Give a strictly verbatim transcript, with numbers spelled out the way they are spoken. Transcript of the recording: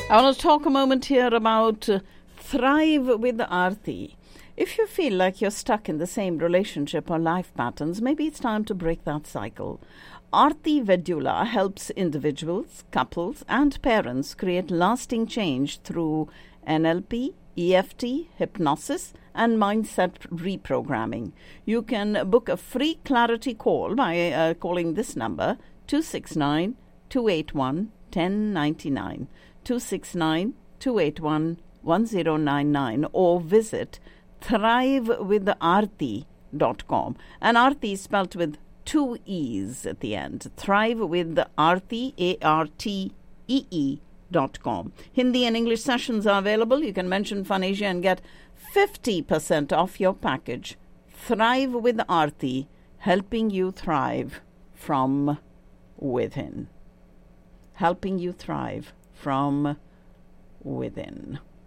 I want to talk a moment here about uh, Thrive with Aarti. If you feel like you're stuck in the same relationship or life patterns, maybe it's time to break that cycle. Aarti Vedula helps individuals, couples, and parents create lasting change through N L P, E F T, hypnosis, and mindset reprogramming. You can book a free clarity call by uh, calling this number, two six nine, two eight one, one zero nine nine, two six nine, two eight one, one zero nine nine, or visit thrive with aarti dot com. And Aarti is spelt with two E's at the end. Thrive with Aarti, A R T E E dot com. Hindi and English sessions are available. You can mention Fun Asia and get fifty percent off your package. Thrive with Aarti, helping you thrive from within. Helping you thrive from within.